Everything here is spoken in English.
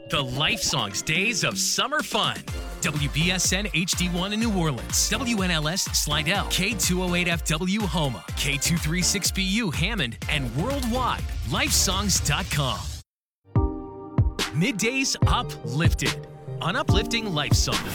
The Life Songs Days of Summer Fun. WBSN HD1 in New Orleans, WNLS Slidell, K208FW Homa, K236BU Hammond, and worldwide, lifesongs.com. Middays Uplifted on Uplifting Life Songs.